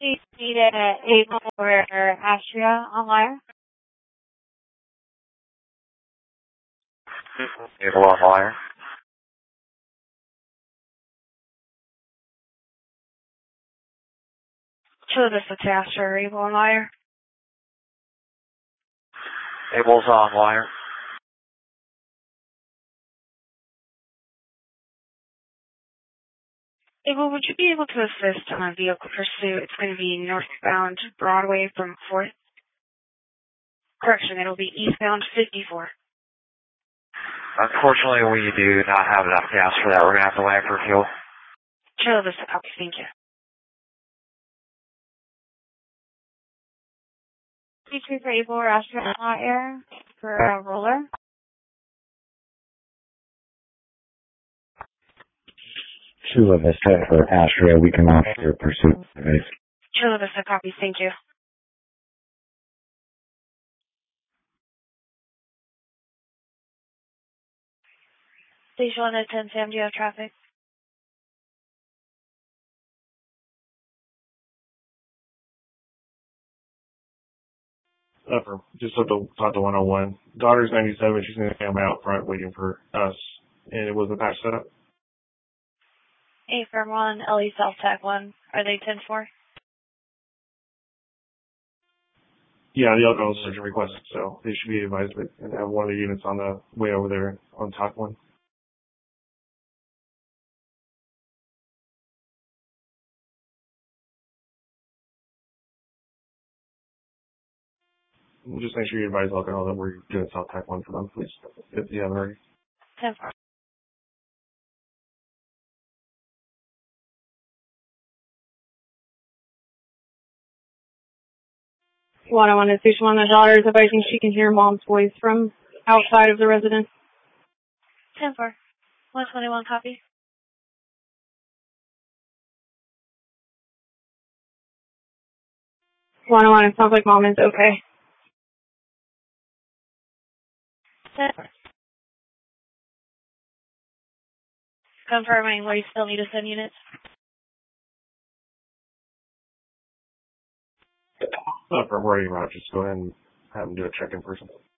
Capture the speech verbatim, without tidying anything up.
Need a able for Astria on wire. Able on wire. Show this to Astria, able on wire. Able's on wire. Able, would you be able to assist on a vehicle pursuit? It's going to be northbound Broadway from fourth. Correction, it'll be eastbound fifty-four. Unfortunately, we do not have enough gas for that. We're going to have to land for fuel. Show this to copy, thank you. P two for Able or Astria on air for a roller. Chula Vista for Astria, we can offer your pursuit device. Chula Vista copy, thank you. Station one at ten Sam, do you have traffic? Upper, just up to talk to one oh one. Daughter's ninety-seven, she's going to come out front waiting for us. And it was a patch setup. A firm one, L E South Tech one. Are they ten four? Yeah, the alcohol surgeon requested, so they should be advised of it and have one of the units on the way over there on top one. Just make sure you advise alcohol that we're doing South Tech one for them, please, if you haven't already. ten four. one oh one is station one. The daughter is advising she can hear mom's voice from outside of the residence. ten four. one twenty-one copy. one oh one, it sounds like mom is okay. ten four. Confirming where you still need to send units. Uh, for worrying about, just go ahead and have them do a check in person.